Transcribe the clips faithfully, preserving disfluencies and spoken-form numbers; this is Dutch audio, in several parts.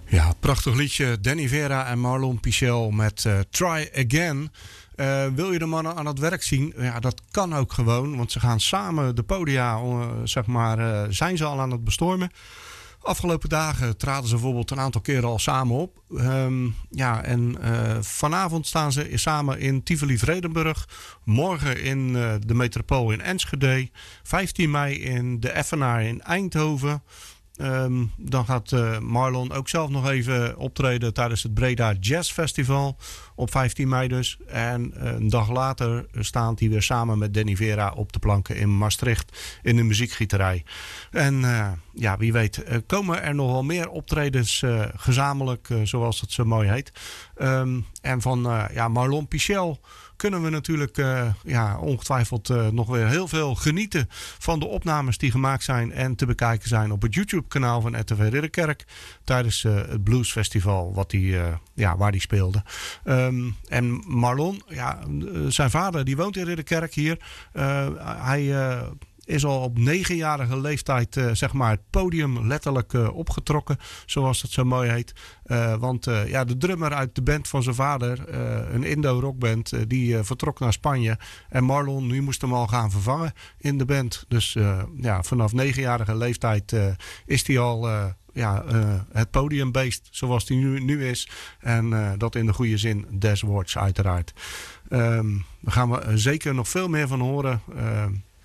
Ja, prachtig liedje. Danny Vera en Marlon Pichel met uh, Try Again. Uh, wil je de mannen aan het werk zien? Ja, dat kan ook gewoon. Want ze gaan samen de podia, uh, zeg maar, uh, zijn ze al aan het bestormen. Afgelopen dagen traden ze bijvoorbeeld een aantal keren al samen op. Um, ja, en uh, vanavond staan ze samen in Tivoli-Vredenburg. Morgen in uh, de Metropool in Enschede. vijftien mei in de Effenaar in Eindhoven. Um, dan gaat uh, Marlon ook zelf nog even optreden tijdens het Breda Jazz Festival. Op vijftien mei dus. En een dag later staat hij weer samen met Danny Vera op de planken in Maastricht. In de muziekgieterij. En uh, ja, wie weet uh, komen er nog wel meer optredens uh, gezamenlijk. Uh, zoals het zo mooi heet. Um, en van uh, ja, Marlon Pichel kunnen we natuurlijk uh, ja, ongetwijfeld uh, nog weer heel veel genieten van de opnames die gemaakt zijn en te bekijken zijn op het YouTube-kanaal van R T V Ridderkerk tijdens uh, het Bluesfestival wat die, uh, ja, waar hij speelde. Um, en Marlon, ja, zijn vader die woont in Ridderkerk hier. Uh, hij uh, is al op negenjarige leeftijd uh, zeg maar het podium letterlijk uh, opgetrokken, zoals dat zo mooi heet. Uh, want uh, ja, de drummer uit de band van zijn vader, uh, een Indo-rockband, uh, die uh, vertrok naar Spanje. En Marlon, nu moest hem al gaan vervangen in de band. Dus uh, ja, vanaf negenjarige leeftijd uh, is hij al uh, ja, uh, het podiumbeest zoals hij nu, nu is. En uh, dat in de goede zin des woords uiteraard. Um, daar gaan we zeker nog veel meer van horen. Uh,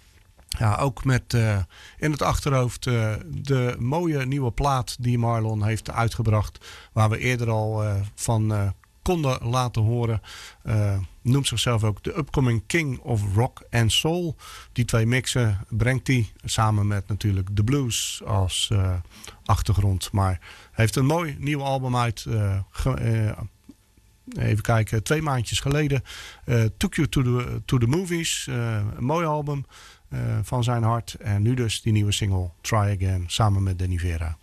Ja, ook met uh, in het achterhoofd uh, de mooie nieuwe plaat die Marlon heeft uitgebracht. Waar we eerder al uh, van uh, konden laten horen. Uh, noemt zichzelf ook de Upcoming King of Rock and Soul. Die twee mixen brengt hij samen met natuurlijk de blues als uh, achtergrond. Maar heeft een mooi nieuw album uit. Uh, ge, uh, Even kijken, twee maandjes geleden. Uh, Took You to the, to the Movies. Uh, een mooi album. Uh, van zijn hart. En nu dus die nieuwe single Try Again samen met Danny Vera.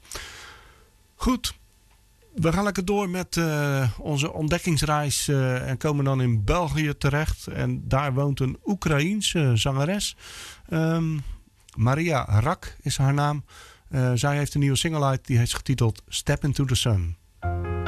Goed, we gaan lekker door met uh, onze ontdekkingsreis uh, en komen dan in België terecht. En daar woont een Oekraïense zangeres. Um, Maria Rak is haar naam. Uh, zij heeft een nieuwe single uit die heet getiteld Step Into the Sun.